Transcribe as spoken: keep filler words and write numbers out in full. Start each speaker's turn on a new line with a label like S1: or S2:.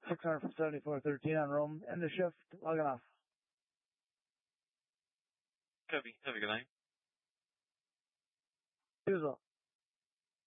S1: six hundred from seventy-four thirteen on Rome. End the shift. Logging off.
S2: Copy. Have a good night.
S1: You as well.